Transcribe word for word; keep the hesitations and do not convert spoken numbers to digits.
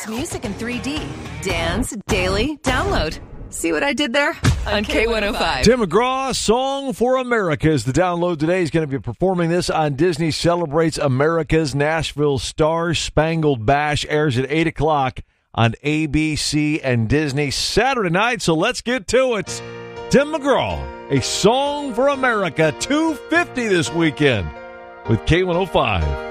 music in three D. Dance, daily, download. See what I did there? On K one oh five. Tim McGraw, Song for America is the download today. He's going to be performing this on Disney Celebrates America's Nashville Star Spangled Bash. Airs at eight o'clock on A B C and Disney Saturday night. So let's get to it. Tim McGraw, A Song for America, two fifty this weekend with K one oh five.